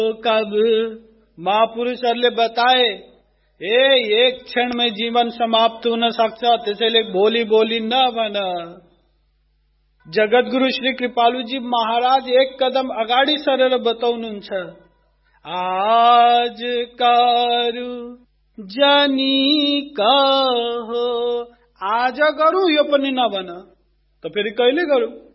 कब महापुरुषहरूले बताए एक क्षण में जीवन समाप्त हुन सक्छ, त्यसैले भोलि भोलि नभन। जगतगुरु श्री कृपालुजी महाराज एक कदम अगाडि सरेर बताउनुहुन्छ, आज करू जनी कहो, आज गरौं यो पनि नभन, त फेरि कहिले गरौं?